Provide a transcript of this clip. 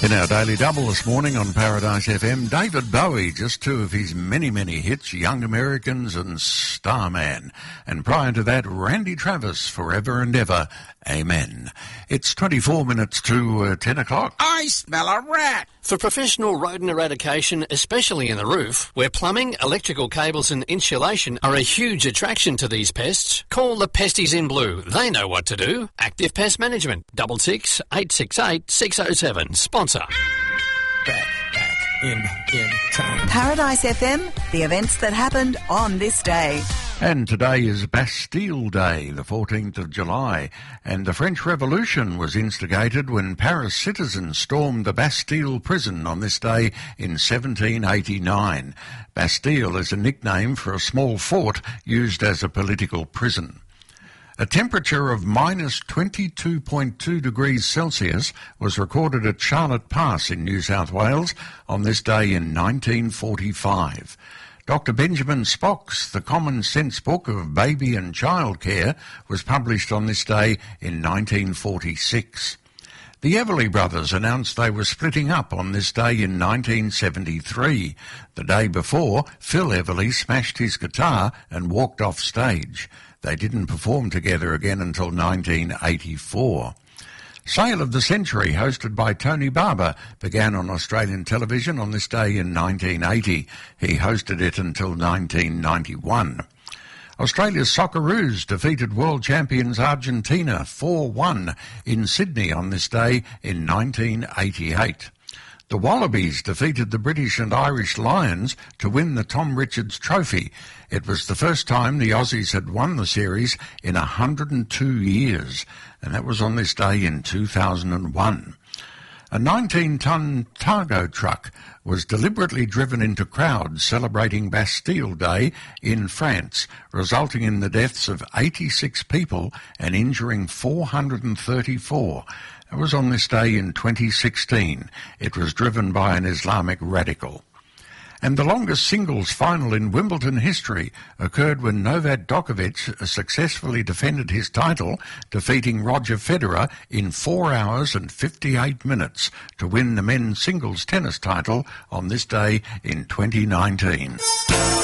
In our Daily Double this morning on Paradise FM, David Bowie, just two of his many, many hits, Young Americans and Starman. And prior to that, Randy Travis, Forever and Ever, Amen. It's 24 minutes to 10 o'clock. I smell a rat! For professional rodent eradication, especially in the roof, where plumbing, electrical cables and insulation are a huge attraction to these pests, call the Pesties in Blue. They know what to do. Active Pest Management, 66 868 607. Sponsor. Back in time. Paradise FM, the events that happened on this day. And today is Bastille Day, the 14th of July, and the French Revolution was instigated when Paris citizens stormed the Bastille prison on this day in 1789. Bastille is a nickname for a small fort used as a political prison. A temperature of minus 22.2 degrees Celsius was recorded at Charlotte Pass in New South Wales on this day in 1945. Dr. Benjamin Spock's The Common Sense Book of Baby and Child Care was published on this day in 1946. The Everly Brothers announced they were splitting up on this day in 1973. The day before, Phil Everly smashed his guitar and walked off stage. They didn't perform together again until 1984. Sale of the Century, hosted by Tony Barber, began on Australian television on this day in 1980. He hosted it until 1991. Australia's Socceroos defeated world champions Argentina 4-1 in Sydney on this day in 1988. The Wallabies defeated the British and Irish Lions to win the Tom Richards Trophy. It was the first time the Aussies had won the series in 102 years, and that was on this day in 2001. A 19-ton Targo truck was deliberately driven into crowds celebrating Bastille Day in France, resulting in the deaths of 86 people and injuring 434. It was on this day in 2016. It was driven by an Islamic radical. And the longest singles final in Wimbledon history occurred when Novak Djokovic successfully defended his title, defeating Roger Federer in 4 hours and 58 minutes to win the men's singles tennis title on this day in 2019.